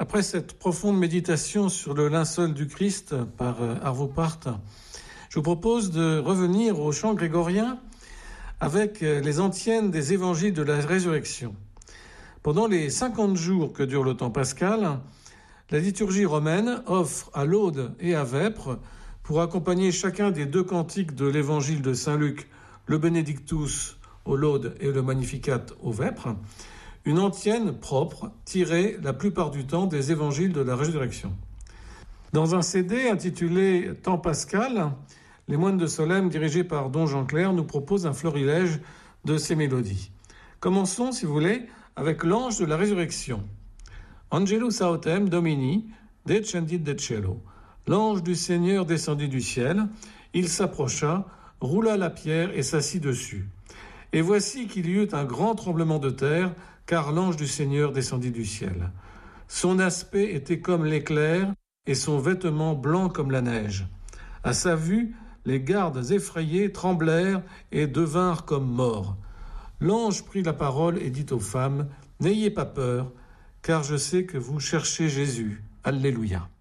Après cette profonde méditation sur le linceul du Christ par Arvo Pärt, je vous propose de revenir au chant grégorien avec les antiennes des évangiles de la résurrection. Pendant les 50 jours que dure le temps pascal, la liturgie romaine offre à laude et à vêpres, pour accompagner chacun des deux cantiques de l'évangile de Saint Luc, le Benedictus au laude et le Magnificat au vêpres, une antienne propre tirée la plupart du temps des évangiles de la résurrection. Dans un CD intitulé Temps pascal, les moines de Solesmes, dirigés par Don Jean Clair, nous proposent un florilège de ces mélodies. Commençons, si vous voulez, avec l'ange de la résurrection. Angelus autem Domini, descendit de cielo. L'ange du Seigneur descendit du ciel, il s'approcha, roula la pierre et s'assit dessus. Et voici qu'il y eut un grand tremblement de terre, car l'ange du Seigneur descendit du ciel. Son aspect était comme l'éclair, et son vêtement blanc comme la neige. À sa vue, les gardes effrayés tremblèrent et devinrent comme morts. L'ange prit la parole et dit aux femmes, « N'ayez pas peur, car je sais que vous cherchez Jésus. » Alléluia.